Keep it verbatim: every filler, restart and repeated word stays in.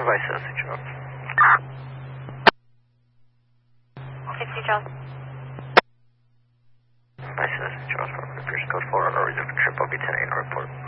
Vice Citizen Charles. fifty Charles. Vice Citizen Charles, appears code four, or reserve triple B ten eight report.